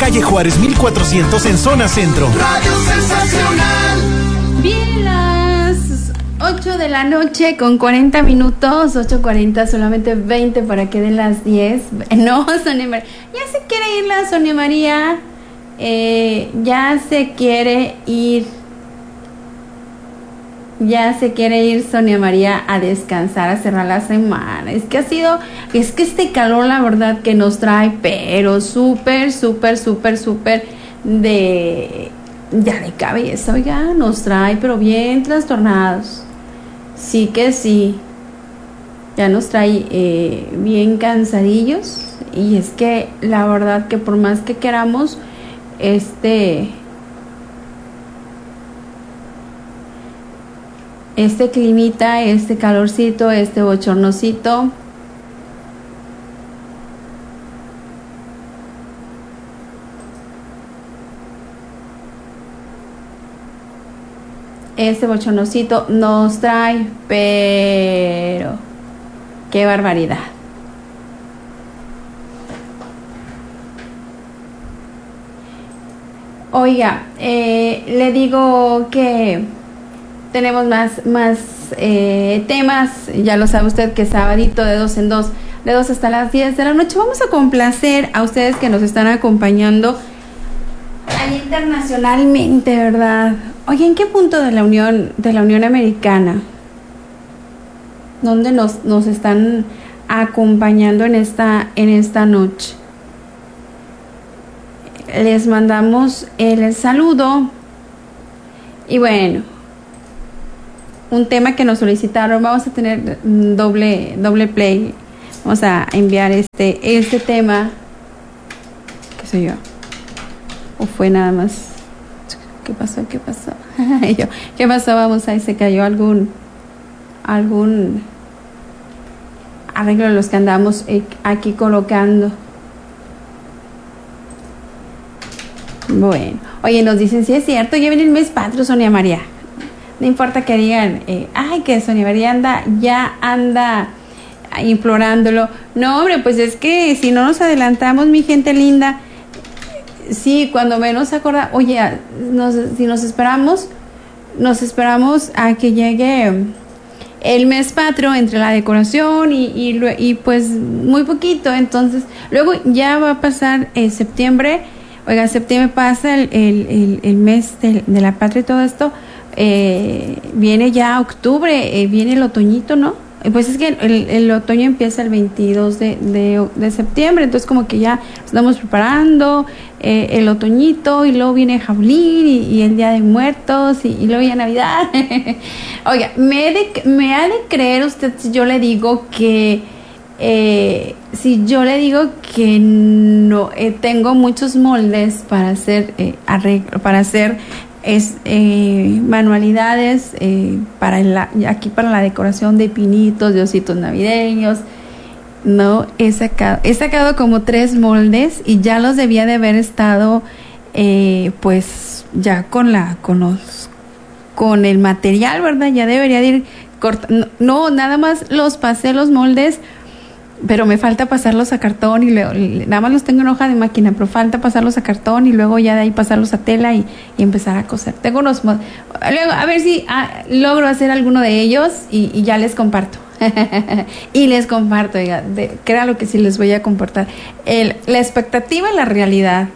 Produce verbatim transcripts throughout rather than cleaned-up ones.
calle Juárez mil cuatrocientos en zona centro. Radio Sensacional. Bien, las ocho de la noche con cuarenta minutos, ocho cuarenta, solamente veinte para que den las diez. No, Sonia María, ya se quiere ir la Sonia María, eh, ya se quiere ir, ya se quiere ir Sonia María a descansar, a cerrar la semana. Es que ha sido, es que este calor la verdad que nos trae, pero súper, súper, súper, súper de, ya de cabeza, oiga, nos trae, pero bien trastornados. Sí que sí, ya nos trae eh, bien cansadillos, y es que la verdad que por más que queramos, este, este climita, este calorcito, este bochornosito, este bochornosito nos trae, pero qué barbaridad. Oiga, eh, le digo que tenemos más, más eh, temas. Ya lo sabe usted que sabadito de dos en dos, de dos hasta las diez de la noche. Vamos a complacer a ustedes que nos están acompañando ahí internacionalmente, ¿verdad? Oye, ¿en qué punto de la Unión, de la Unión Americana? ¿Dónde nos, nos están acompañando en esta, en esta noche? Les mandamos el saludo. Y bueno, un tema que nos solicitaron, vamos a tener doble, doble play. Vamos a enviar este, este tema. ¿Qué soy yo? ¿O fue nada más? ¿Qué pasó? ¿Qué pasó? Yo, ¿qué pasó? Vamos, ahí se cayó algún algún arreglo de los que andamos aquí colocando. Bueno, oye, nos dicen, sí es cierto, ya viene el mes patrio, Sonia María. No importa que digan, eh, ay, que Sonia María anda, ya anda implorándolo. No, hombre, pues es que si no nos adelantamos, mi gente linda, sí, cuando menos acorda, oye, nos, si nos esperamos, nos esperamos a que llegue el mes patrio entre la decoración y, y, y pues muy poquito, entonces luego ya va a pasar eh, septiembre. Oiga, septiembre pasa el, el, el, el mes de, de la patria y todo esto, eh, viene ya octubre, eh, viene el otoñito, ¿no? Pues es que el, el otoño empieza el veintidós de, de, de septiembre, entonces como que ya estamos preparando eh, el otoñito, y luego viene Jaulín y, y el Día de Muertos, y, y luego ya Navidad. Oiga, me, de, me ha de creer usted si yo le digo que eh, si yo le digo que no eh, tengo muchos moldes para hacer eh, arreglo, para hacer es eh, manualidades eh, para la, aquí para la decoración de pinitos, de ositos navideños. No, he sacado, he sacado como tres moldes y ya los debía de haber estado eh, pues ya con la con los con el material, ¿verdad? Ya debería de ir cortando. No, nada más los pasé los moldes, pero me falta pasarlos a cartón y luego, nada más los tengo en hoja de máquina, pero falta pasarlos a cartón y luego ya de ahí pasarlos a tela y, y empezar a coser. Tengo unos, luego a ver si ah, logro hacer alguno de ellos y, y ya les comparto. Y les comparto, oiga, de, que era lo que sí les voy a compartir. El, la expectativa y la realidad.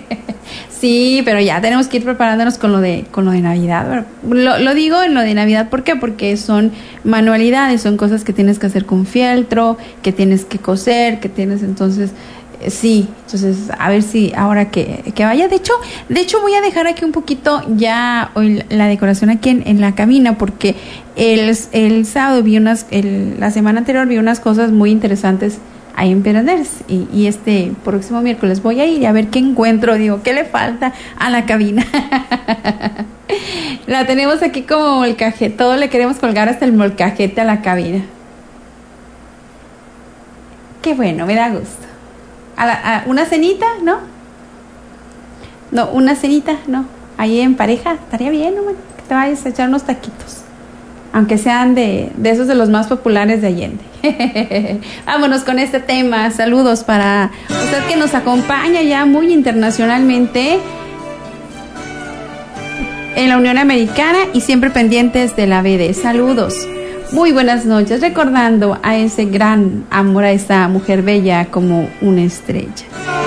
Sí, pero ya tenemos que ir preparándonos con lo de con lo de Navidad. Lo, lo digo en lo de Navidad, ¿por qué? Porque son manualidades, son cosas que tienes que hacer con fieltro, que tienes que coser, que tienes, entonces, eh, sí, entonces, a ver si ahora que, que vaya. De hecho, de hecho voy a dejar aquí un poquito ya hoy la decoración aquí en, en la cabina, porque el, el sábado vi unas, el, la semana anterior vi unas cosas muy interesantes ahí en Pioneers, y, y este próximo miércoles voy a ir a ver qué encuentro. Digo, ¿qué le falta a la cabina? La tenemos aquí como molcajete, todo le queremos colgar hasta el molcajete a la cabina. Qué bueno, me da gusto. A la, a una cenita, ¿no? No, una cenita, ¿no? Ahí en pareja, estaría bien, ¿no? Que te vayas a echar unos taquitos. aunque sean de, de esos de los más populares de Allende. Vámonos con este tema. Saludos para usted que nos acompaña ya muy internacionalmente en la Unión Americana y siempre pendientes de la B D. Saludos. Muy buenas noches, recordando a ese gran amor, a esa mujer bella como una estrella.